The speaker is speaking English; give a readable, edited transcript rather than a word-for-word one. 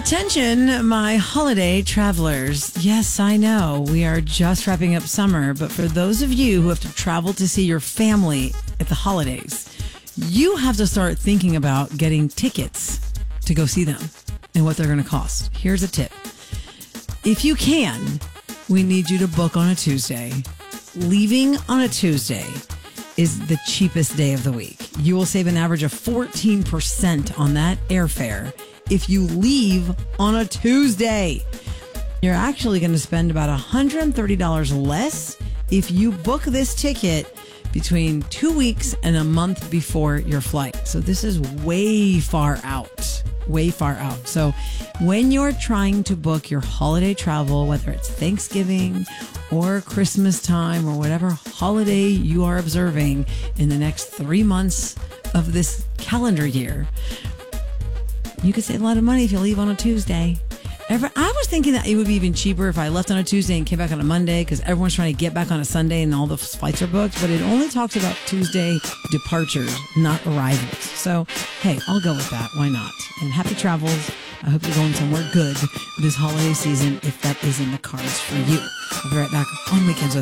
Attention, my holiday travelers. Yes, I know we are just wrapping up summer, but for those of you who have to travel to see your family at the holidays, you have to start thinking about getting tickets to go see them and what they're going to cost. Here's a tip. If you can, we need you to book on a Tuesday. Leaving on a Tuesday is the cheapest day of the week. You will save an average of 14% on that airfare if you leave on a Tuesday. You're actually going to spend about $130 less if you book this ticket between 2 weeks and a month before your flight. So this is way far out. So when you're trying to book your holiday travel, whether it's Thanksgiving or Christmas time or whatever holiday you are observing in the next 3 months of this calendar year, you could save a lot of money if you leave on a Tuesday. I was thinking that it would be even cheaper if I left on a Tuesday and came back on a Monday because everyone's trying to get back on a Sunday and all the flights are booked, but it only talks about Tuesday departures, not arrivals. So, hey, I'll go with that. Why not? And happy travels. I hope you're going somewhere good this holiday season if that is in the cards for you. I'll be right back on Weekends with